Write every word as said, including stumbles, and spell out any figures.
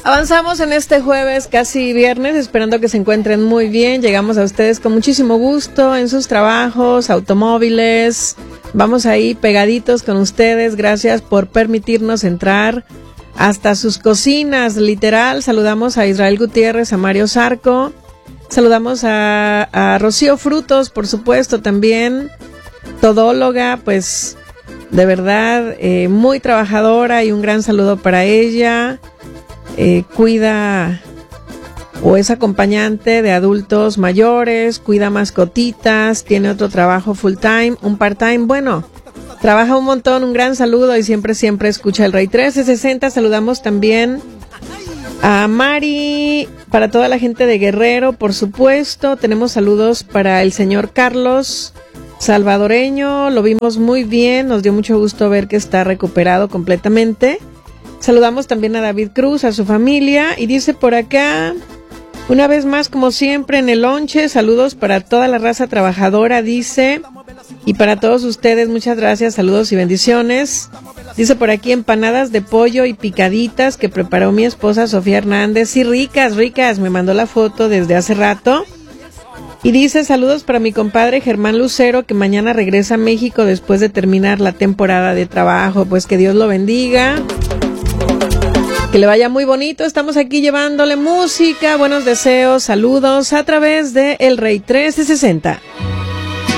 Avanzamos en este jueves, casi viernes, esperando que se encuentren muy bien. Llegamos a ustedes con muchísimo gusto en sus trabajos, automóviles. Vamos ahí pegaditos con ustedes. Gracias por permitirnos entrar hasta sus cocinas, literal. Saludamos a Israel Gutiérrez, a Mario Zarco. Saludamos a, a Rocío Frutos, por supuesto, también. Todóloga, pues, de verdad, eh, muy trabajadora, y un gran saludo para ella. Eh, cuida o es acompañante de adultos mayores, cuida mascotitas, tiene otro trabajo full time, un part time, bueno, trabaja un montón. Un gran saludo y siempre, siempre escucha el Rey trece sesenta. Saludamos también a Mari, para toda la gente de Guerrero, por supuesto. Tenemos saludos para el señor Carlos, salvadoreño, lo vimos muy bien, nos dio mucho gusto ver que está recuperado completamente. Saludamos también a David Cruz, a su familia, y dice por acá, una vez más, como siempre, en el lonche, saludos para toda la raza trabajadora, dice, y para todos ustedes, muchas gracias, saludos y bendiciones. Dice por aquí, empanadas de pollo y picaditas que preparó mi esposa Sofía Hernández, sí, ricas, ricas, me mandó la foto desde hace rato. Y dice, saludos para mi compadre Germán Lucero, que mañana regresa a México después de terminar la temporada de trabajo, pues que Dios lo bendiga. Que le vaya muy bonito. Estamos aquí llevándole música, buenos deseos, saludos a través de El Rey trece sesenta.